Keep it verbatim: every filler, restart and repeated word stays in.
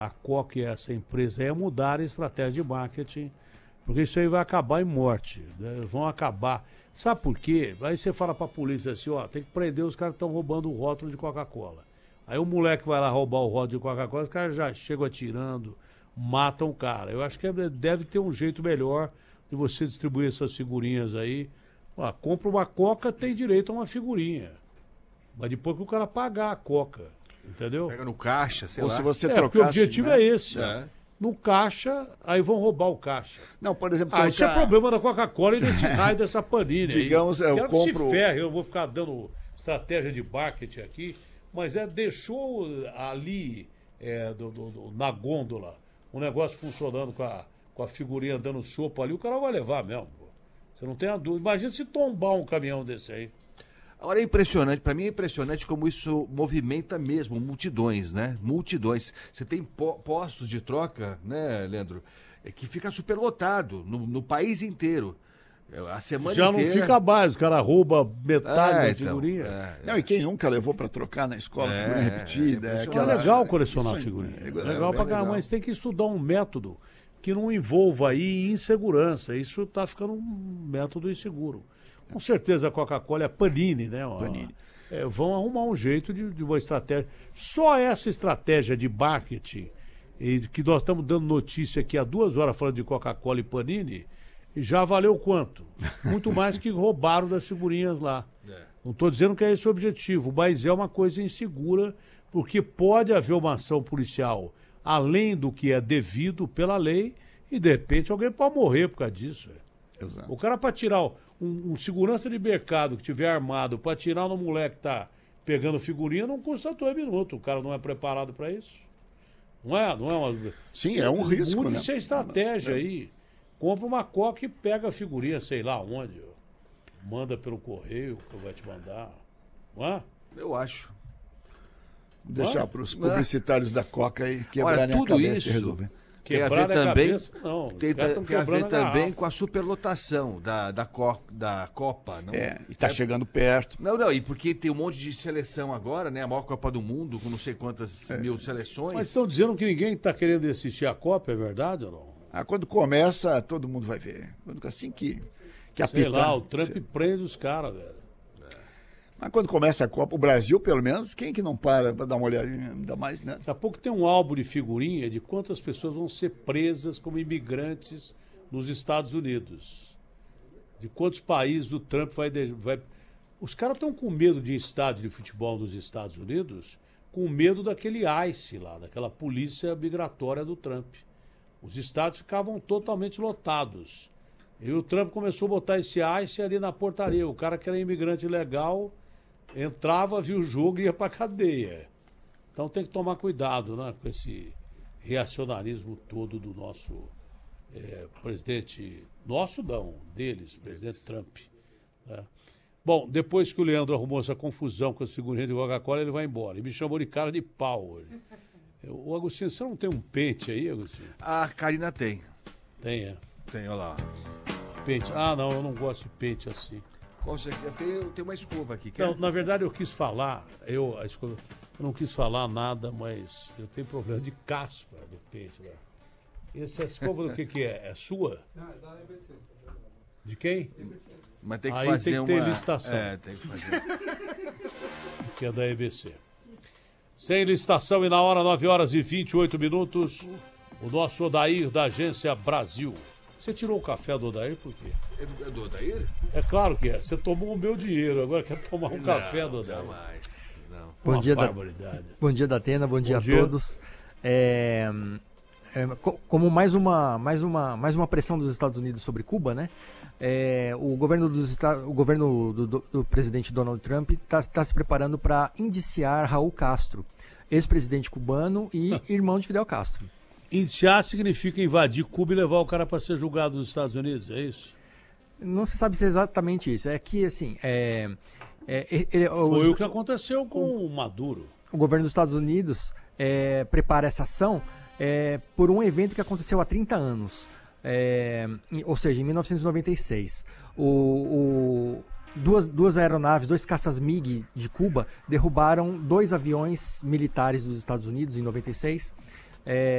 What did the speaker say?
a Coca e essa empresa é mudar a estratégia de marketing, porque isso aí vai acabar em morte, né? Vão acabar. Sabe por quê? Aí você fala pra polícia assim, ó, tem que prender os caras que estão roubando o rótulo de Coca-Cola. Aí o moleque vai lá roubar o rótulo de Coca-Cola, os caras já chegam atirando, matam o cara. Eu acho que deve ter um jeito melhor de você distribuir essas figurinhas aí. Ó, compra uma Coca, tem direito a uma figurinha. Mas depois que o cara pagar a Coca, entendeu? Pega no caixa, sei Ou lá. se você É, trocasse, porque o objetivo né? é esse. É. No caixa, aí vão roubar o caixa. Não, por exemplo, Ah, isso é trocar- problema da Coca-Cola e desse raio dessa Panini. Digamos, aí. eu Quero compro- que se ferre, eu vou ficar dando estratégia de marketing aqui, mas é, deixou ali, é, do, do- do- na gôndola, um negócio funcionando com a, com a figurinha dando sopa ali, o cara vai levar mesmo. Pô. Você não tem a dúvida. Imagina se tombar um caminhão desse aí. Agora é impressionante, pra mim é impressionante como isso movimenta mesmo multidões, né? Multidões. Você tem po- postos de troca, né, Leandro? É que fica superlotado no, no país inteiro. A semana Já inteira. não fica mais, o cara rouba metade É, da então, figurinha. é. Não, e quem nunca levou para trocar na escola É, figurinha repetida? é, É, é É aquela- legal colecionar Isso aí, figurinha. é É legal, legal é pra bem caramba, legal. mas tem que estudar um método que não envolva aí insegurança. Isso tá ficando um método inseguro. Com certeza a Coca-Cola é a Panini, né? Ó, Panini. é, vão arrumar um jeito de, de uma estratégia. Só essa estratégia de marketing, e que nós estamos dando notícia aqui há duas horas falando de Coca-Cola e Panini, já valeu quanto? Muito mais que roubaram das figurinhas lá. Não estou dizendo que é esse o objetivo, mas é uma coisa insegura, porque pode haver uma ação policial além do que é devido pela lei e, de repente, alguém pode morrer por causa disso. é. Exato. O cara para tirar um, um segurança de mercado que tiver armado para tirar no moleque que tá pegando figurinha não custa dois minutos. O cara não é preparado para isso. Não é? Não é uma... Sim, é um risco, Mude né? essa estratégia aí. Compra uma Coca e pega a figurinha, sei lá onde. ó. Manda pelo correio que vai te mandar. Não é? Eu acho. Deixar para os publicitários da Coca aí quebrarem tudo a cabeça isso- e resolver. Tem a Quebrar ver a também, cabeça, não. Os tem, caras tão tem a ver quebrando a também garrafa. com a superlotação da, da, co, da Copa. Não? É, e tá chegando perto. Não, não, e porque tem um monte de seleção agora, né? A maior Copa do Mundo, com não sei quantas mil seleções. Mas estão dizendo que ninguém está querendo assistir a Copa, é verdade ou não? Ah, quando começa, todo mundo vai ver. Quando, assim que, que Sei apitar. lá, o Trump prende os caras, velho. Mas quando começa a Copa, o Brasil, pelo menos, quem que não para para dar uma olhadinha? Ainda mais, né? Daqui a pouco tem um álbum de figurinha de quantas pessoas vão ser presas como imigrantes nos Estados Unidos. De quantos países o Trump vai... de- vai... Os caras estão com medo de estádio de futebol nos Estados Unidos, com medo daquele ICE lá, daquela polícia migratória do Trump. Os estádios ficavam totalmente lotados. E o Trump começou a botar esse ICE ali na portaria. O cara que era imigrante legal entrava, via o jogo e ia pra cadeia. Então tem que tomar cuidado, né, com esse reacionarismo todo do nosso é, presidente, nosso não, deles, presidente Trump. Né? Bom, depois que o Leandro arrumou essa confusão com as figurinhas de Coca-Cola, ele vai embora. E me chamou de cara de pau hoje. O Agostinho, você não tem um pente aí, Agostinho? A Karina tem. Tem, é. Tem, olha lá. Pente. Ah, não, eu não gosto de pente assim. Qual você quer? Tem, tem uma escova aqui. Quer? Não, na verdade eu quis falar, eu, a escova, eu não quis falar nada, mas eu tenho problema de caspa do pente, né? Essa escova do que que é? É sua? Não, é da E B C. De quem? Mas tem que Aí fazer tem que ter uma... licitação. É, tem que fazer. Que é da E B C. Sem licitação e na hora, nove horas e vinte e oito minutos, o nosso Odair da Agência Brasil. Você tirou o café do Odair por quê? É do, é do Odair? É claro que é. Você tomou o meu dinheiro, agora quer tomar um café do Odair. Jamais. Não. Bom Uma dia, da, barbaridade. bom dia, Datena, bom dia Bom a dia. todos. É, é, co- como mais uma, mais, uma, mais uma pressão dos Estados Unidos sobre Cuba, né? É, o governo, dos, Esta- o governo do, do- do presidente Donald Trump está se preparando para indiciar Raul Castro, ex-presidente cubano e irmão de Fidel Castro. Indiciar significa invadir Cuba e levar o cara para ser julgado nos Estados Unidos, é isso? Não se sabe se é exatamente isso. É que, assim, é, é, é, é, Foi os- o que aconteceu com o Maduro. o governo dos Estados Unidos é, prepara essa ação é, por um evento que aconteceu há trinta anos, é, em- ou seja, em mil novecentos e noventa e seis. O, o- duas, duas aeronaves, dois caças MiG de Cuba derrubaram dois aviões militares dos Estados Unidos em noventa e seis. É,